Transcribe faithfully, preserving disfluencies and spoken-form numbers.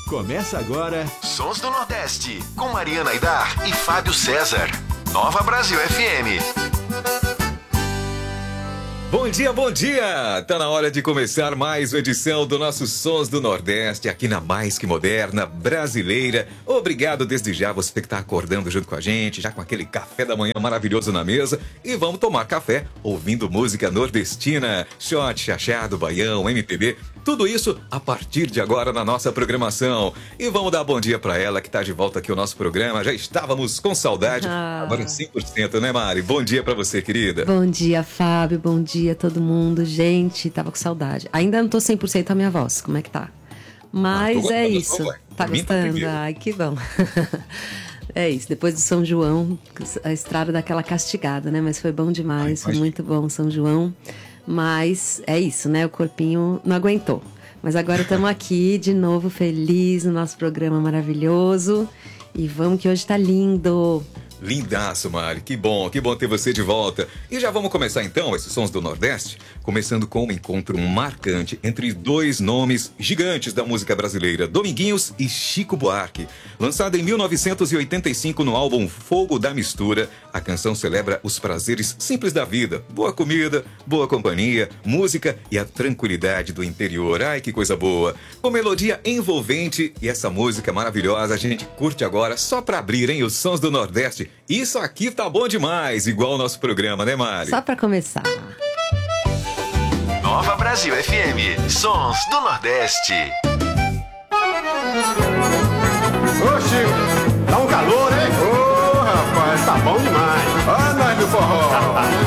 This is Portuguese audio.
Começa agora Sons do Nordeste, com Mariana Aidar e Fábio César. Nova Brasil F M. Bom dia, bom dia! Tá na hora de começar mais uma edição do nosso Sons do Nordeste, aqui na Mais Que Moderna Brasileira. Obrigado desde já, você que tá acordando junto com a gente, já com aquele café da manhã maravilhoso na mesa. E vamos tomar café ouvindo música nordestina, shot, chachado, baião, M P B. Tudo isso a partir de agora na nossa programação. E vamos dar bom dia pra ela que tá de volta aqui ao nosso programa. Já estávamos com saudade, ah. agora em cem por cento, né, Mari? Bom dia pra você, querida. Bom dia, Fábio. Bom dia a todo mundo. Gente, tava com saudade. Ainda não tô cem por cento a minha voz. Como é que tá? Mas ah, é isso. Sua, tá gostando? Tá Ai, que bom. É isso. Depois do São João, a estrada dá aquela castigada, né? Mas foi bom demais. Ai, foi muito bom São João. Mas é isso, né? O corpinho não aguentou. Mas agora estamos aqui de novo, feliz no nosso programa maravilhoso. E vamos que hoje tá lindo. Lindaço, Mari. Que bom, que bom ter você de volta. E já vamos começar então esses Sons do Nordeste, começando com um encontro marcante entre dois nomes gigantes da música brasileira, Dominguinhos e Chico Buarque. Lançada em mil novecentos e oitenta e cinco no álbum Fogo da Mistura, a canção celebra os prazeres simples da vida, boa comida, boa companhia, música e a tranquilidade do interior. Ai, que coisa boa. Com melodia envolvente e essa música maravilhosa, a gente curte agora só pra abrir, hein, os Sons do Nordeste. Isso aqui tá bom demais, igual o nosso programa, né, Mari? Só pra começar. Nova Brasil F M, Sons do Nordeste. Ô, Chico, tá um calor, hein? Ô, rapaz, tá bom demais. Ó, nós do forró.